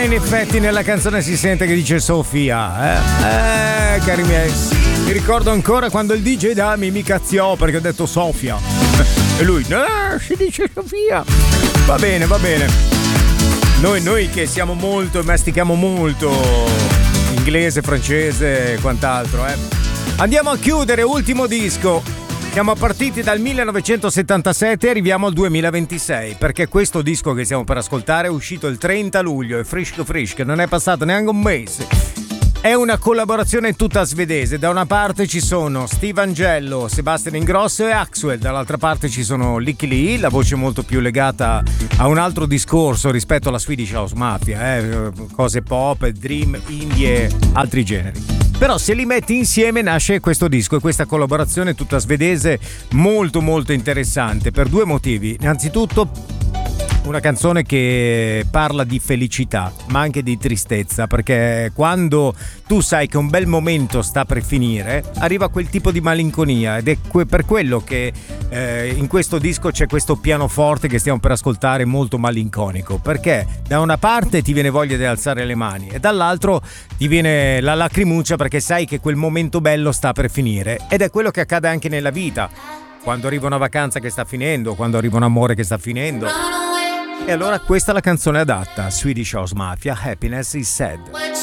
in effetti nella canzone si sente che dice Sofia, cari miei. Mi ricordo ancora quando il DJ Dami mi cazziò perché ho detto Sofia. E lui, no, si dice Sofia. Va bene, va bene. Noi che siamo molto, mastichiamo molto inglese, francese e quant'altro, Andiamo a chiudere, ultimo disco. Siamo partiti dal 1977 e arriviamo al 2026, perché questo disco che stiamo per ascoltare è uscito il 30 luglio, è fresco, non è passato neanche un mese. È una collaborazione tutta svedese. Da una parte ci sono Steve Angello, Sebastian Ingrosso e Axwell, dall'altra parte ci sono Licky Lee, la voce molto più legata a un altro discorso rispetto alla Swedish House Mafia, cose pop, dream, indie, altri generi. Però se li metti insieme nasce questo disco e questa collaborazione tutta svedese molto molto interessante per due motivi. Innanzitutto una canzone che parla di felicità ma anche di tristezza, perché quando tu sai che un bel momento sta per finire arriva quel tipo di malinconia ed è per quello che in questo disco c'è questo pianoforte che stiamo per ascoltare molto malinconico, perché da una parte ti viene voglia di alzare le mani e dall'altro ti viene la lacrimuccia perché sai che quel momento bello sta per finire, ed è quello che accade anche nella vita quando arriva una vacanza che sta finendo, quando arriva un amore che sta finendo. E allora questa è la canzone adatta, Swedish House Mafia, Happiness is Sad.